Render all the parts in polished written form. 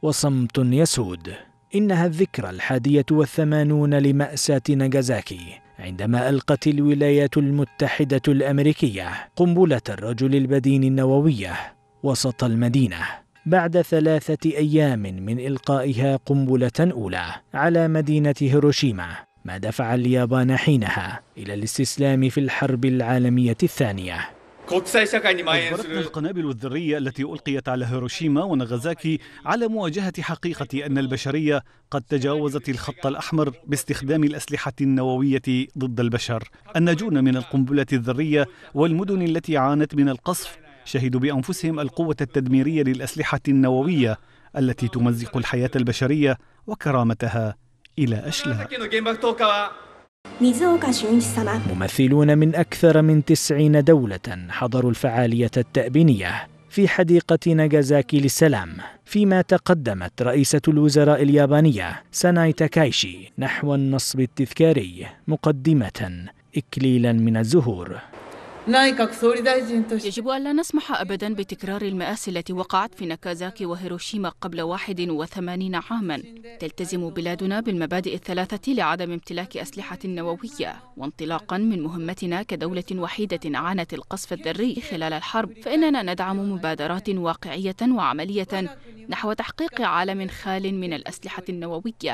وصمت يسود. إنها الذكرى 81 لمأساة ناغازاكي، عندما ألقت الولايات المتحدة الأمريكية قنبلة الرجل البدين النووية وسط المدينة، بعد 3 أيام من إلقائها قنبلة أولى على مدينة هيروشيما، ما دفع اليابان حينها إلى الاستسلام في الحرب العالمية الثانية. أجبرتنا القنابل الذرية التي ألقيت على هيروشيما وناغازاكي على مواجهة حقيقة أن البشرية قد تجاوزت الخط الأحمر باستخدام الأسلحة النووية ضد البشر. الناجون من القنبلة الذرية والمدن التي عانت من القصف شهدوا بأنفسهم القوة التدميرية للأسلحة النووية التي تمزق الحياة البشرية وكرامتها إلى أشلاء. ممثلون من أكثر من 90 دولة حضروا الفعالية التأبينية في حديقة ناغازاكي للسلام، فيما تقدمت رئيسة الوزراء اليابانية ساناي تاكايشي نحو النصب التذكاري مقدمة إكليلا من الزهور. يجب ألا نسمح أبدا بتكرار المآسي التي وقعت في ناغازاكي وهيروشيما قبل 81 عاما. تلتزم بلادنا بالمبادئ الثلاثة لعدم امتلاك أسلحة نووية، وانطلاقا من مهمتنا كدولة وحيدة عانت القصف الذري خلال الحرب، فإننا ندعم مبادرات واقعية وعملية نحو تحقيق عالم خال من الأسلحة النووية.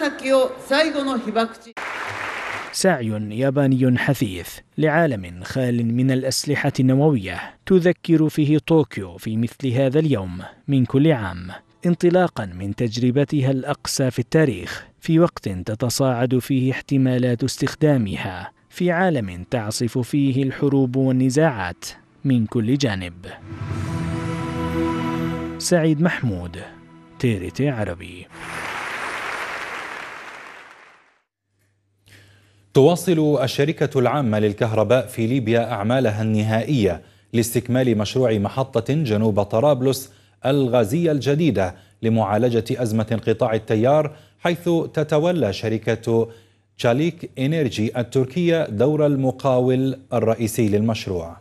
سعي ياباني حثيث لعالم خال من الأسلحة النووية تذكر فيه طوكيو في مثل هذا اليوم من كل عام، انطلاقا من تجربتها الأقصى في التاريخ، في وقت تتصاعد فيه احتمالات استخدامها في عالم تعصف فيه الحروب والنزاعات من كل جانب. سعيد محمود، TRT عربي. تواصل الشركة العامة للكهرباء في ليبيا أعمالها النهائية لاستكمال مشروع محطة جنوب طرابلس الغازية الجديدة لمعالجة أزمة انقطاع التيار، حيث تتولى شركة تشاليك إنرجي التركية دور المقاول الرئيسي للمشروع.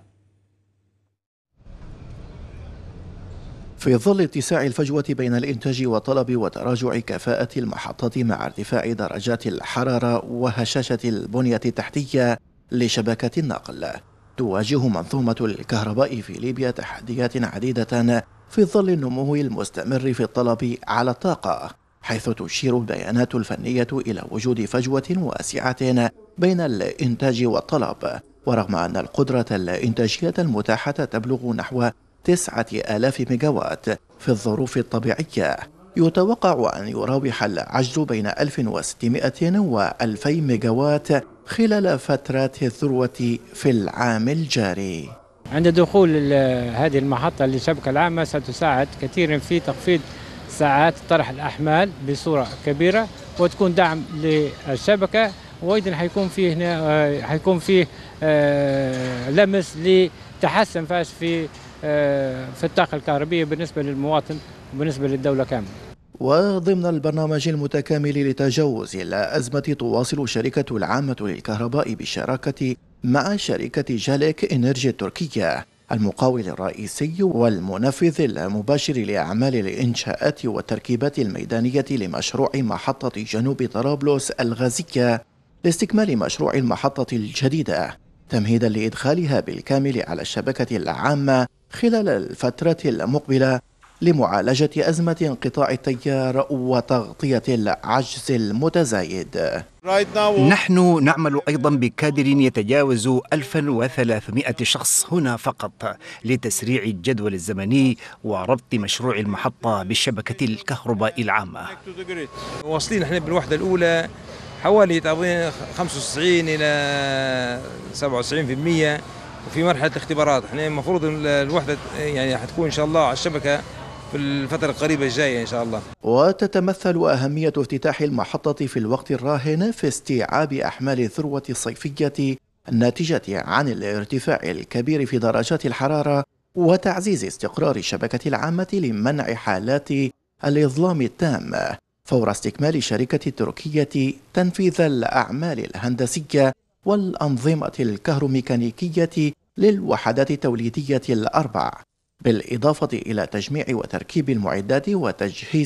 في ظل اتساع الفجوة بين الإنتاج والطلب وتراجع كفاءة المحطة مع ارتفاع درجات الحرارة وهشاشة البنية التحتية لشبكة النقل، تواجه منظومة الكهرباء في ليبيا تحديات عديدة في ظل النمو المستمر في الطلب على الطاقة، حيث تشير البيانات الفنية إلى وجود فجوة واسعة بين الإنتاج والطلب، ورغم أن القدرة الإنتاجية المتاحة تبلغ نحو 9000 ميجاوات في الظروف الطبيعية، يتوقع أن يراوح العجز بين 1600 و 2000 ميجاوات خلال فترات الذروة في العام الجاري. عند دخول هذه المحطة للشبكة العامة ستساعد كثيرا في تخفيض ساعات طرح الأحمال بصورة كبيرة، وتكون دعم للشبكة، وأيضا حيكون فيه لمس لتحسن فاش في الطاقة الكهربية بالنسبة للمواطن وبالنسبة للدولة كاملة. وضمن البرنامج المتكامل لتجاوز الأزمة، تواصل الشركة العامة للكهرباء بالشراكة مع شركة جاليك إنرجي التركية المقاول الرئيسي والمنفذ المباشر لأعمال الإنشاءات والتركيبات الميدانية لمشروع محطة جنوب طرابلس الغازية لاستكمال مشروع المحطة الجديدة، تمهيدا لإدخالها بالكامل على الشبكة العامة خلال الفترة المقبلة لمعالجة أزمة انقطاع التيار وتغطية العجز المتزايد. نحن نعمل أيضا بكادر يتجاوز 1300 شخص هنا فقط لتسريع الجدول الزمني وربط مشروع المحطة بالشبكة الكهرباء العامة. واصلين احنا بالوحدة الأولى حوالي 95 إلى 77%، وفي مرحلة الاختبارات. احنا المفروض الوحدة يعني حتكون إن شاء الله على الشبكة في الفترة القريبة الجاية إن شاء الله. وتتمثل أهمية افتتاح المحطة في الوقت الراهن في استيعاب أحمال الذروة الصيفية الناتجة عن الارتفاع الكبير في درجات الحرارة، وتعزيز استقرار الشبكة العامة لمنع حالات الإظلام التام فور استكمال الشركة التركية تنفيذ الأعمال الهندسية والأنظمة الكهروميكانيكية للوحدات التوليدية الأربع، بالإضافة إلى تجميع وتركيب المعدات وتجهيز